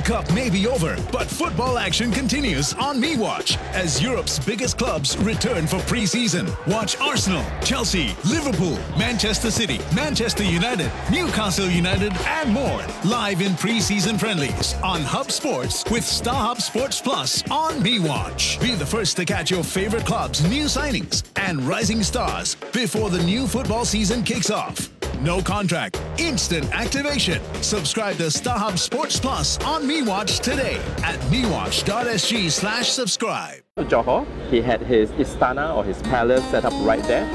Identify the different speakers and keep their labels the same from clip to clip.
Speaker 1: Cup may be over, but football action continues on MeWatch as Europe's biggest clubs return for pre-season. Watch Arsenal, Chelsea, Liverpool, Manchester City, Manchester United, Newcastle United, and more live in pre-season friendlies on Hub Sports with StarHub Sports Plus on MeWatch. Be the first to catch your favorite clubs' new signings and rising stars before the new football season kicks off. No contract, instant activation. Subscribe to StarHub Sports Plus on MeWatch today at mewatch.sg/subscribe.
Speaker 2: Johor, he had his istana or his palace set up right there.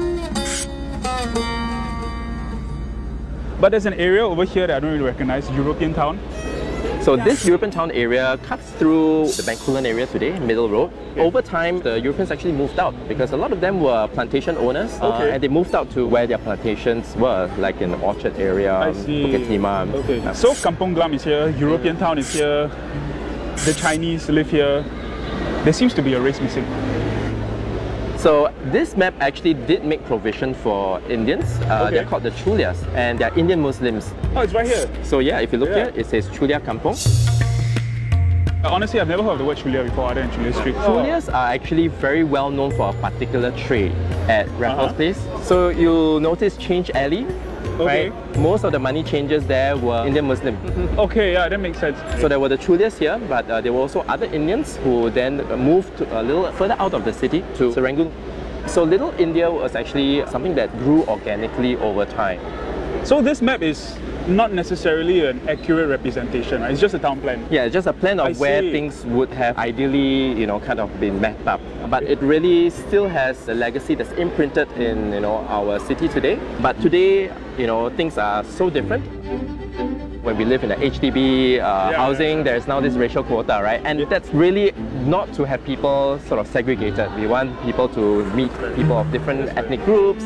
Speaker 3: But there's an area over here that I don't really recognize, European Town.
Speaker 2: So this European Town area cuts through the Bencoolen area today, Middle Road. Over time, the Europeans actually moved out because a lot of them were plantation owners and they moved out to where their plantations were, like in the Orchard area, Bukit Timah.
Speaker 3: Okay. So Kampong Glam is here, European Town is here, the Chinese live here. There seems to be a race missing.
Speaker 2: So this map actually did make provision for Indians. They're called the Chulias and they're Indian Muslims.
Speaker 3: Oh, it's right here.
Speaker 2: So yeah, if you look here, it says Chulia Kampong.
Speaker 3: Honestly, I've never heard of the word Chulia before other than Chulia Street.
Speaker 2: Chulias are actually very well known for a particular trade at Raffles Place. So you'll notice Change Alley. Right? Most of the money changers there were Indian Muslim.
Speaker 3: Okay, yeah, that makes sense.
Speaker 2: So there were the Chulias here, but there were also other Indians who then moved to a little further out of the city to Serangoon. So Little India was actually something that grew organically over time.
Speaker 3: So this map is not necessarily an accurate representation, right? It's just a town plan.
Speaker 2: Yeah, it's just a plan of where things would have ideally, kind of been mapped up. But it really still has a legacy that's imprinted in, our city today. But today, things are so different. When we live in a HDB housing, there's now this racial quota, right? And that's really not to have people sort of segregated. We want people to meet people of different ethnic groups.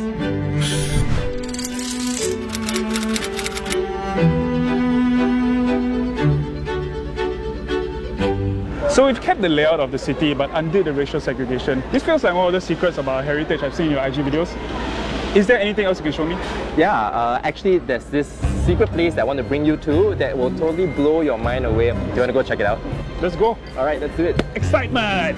Speaker 3: So we've kept the layout of the city but undid the racial segregation. This feels like one of the secrets about our heritage I've seen in your IG videos. Is there anything else you can show me?
Speaker 2: Yeah, actually there's this secret place that I want to bring you to that will totally blow your mind away. Do you want to go check it out?
Speaker 3: Let's go.
Speaker 2: Alright, let's do it.
Speaker 3: Excitement!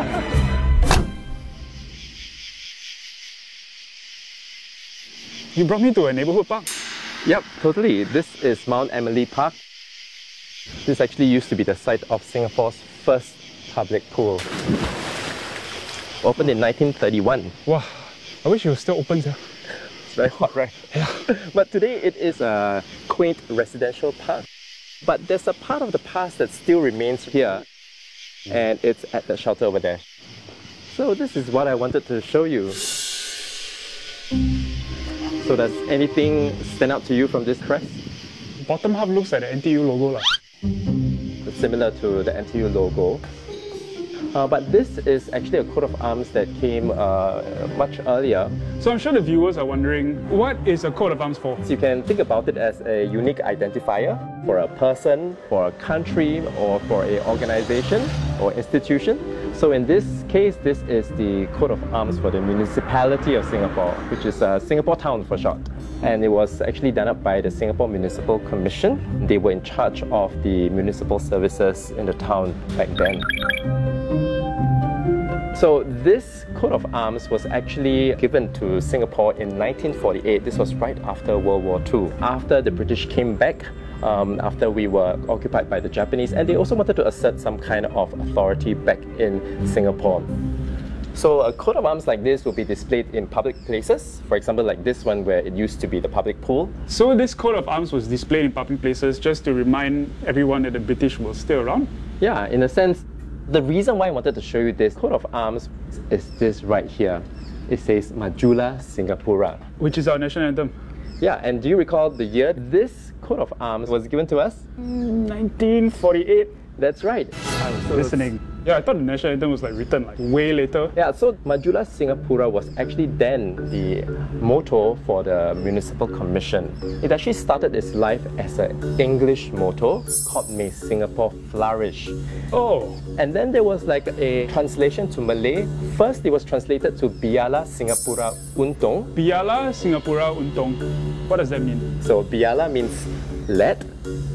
Speaker 3: You brought me to a neighborhood park?
Speaker 2: Yep, totally. This is Mount Emily Park. This actually used to be the site of Singapore's first public pool. Opened in 1931.
Speaker 3: Wow, I wish it was still open here.
Speaker 2: It's very hot, right?
Speaker 3: Yeah.
Speaker 2: But today it is a quaint residential park. But there's a part of the past that still remains here, and it's at the shelter over there. So this is what I wanted to show you. So does anything stand out to you from this crest?
Speaker 3: Bottom half looks like the NTU logo.
Speaker 2: It's similar to the NTU logo. But this is actually a coat of arms that came much earlier.
Speaker 3: So I'm sure the viewers are wondering, what is a coat of arms for?
Speaker 2: So you can think about it as a unique identifier for a person, for a country, or for an organization or institution. So in this case, this is the coat of arms for the municipality of Singapore, which is Singapore Town for short. And it was actually done up by the Singapore Municipal Commission. They were in charge of the municipal services in the town back then. So this coat of arms was actually given to Singapore in 1948. This was right after World War II. After the British came back, after we were occupied by the Japanese, and they also wanted to assert some kind of authority back in Singapore. So a coat of arms like this will be displayed in public places, for example like this one where it used to be the public pool.
Speaker 3: So this coat of arms was displayed in public places just to remind everyone that the British were still around?
Speaker 2: Yeah, in a sense, the reason why I wanted to show you this coat of arms is this right here. It says Majulah Singapura,
Speaker 3: which is our national anthem.
Speaker 2: Yeah, and do you recall the year this coat of arms was given to us?
Speaker 3: 1948.
Speaker 2: That's right.
Speaker 3: I'm listening. Yeah, I thought the national anthem was written way later.
Speaker 2: Yeah, so Majulah Singapura was actually then the motto for the Municipal Commission. It actually started its life as an English motto called May Singapore Flourish.
Speaker 3: Oh.
Speaker 2: And then there was a translation to Malay. First, it was translated to Biarlah Singapura Untung.
Speaker 3: Biarlah Singapura Untung. What does that mean?
Speaker 2: So Biarlah means let,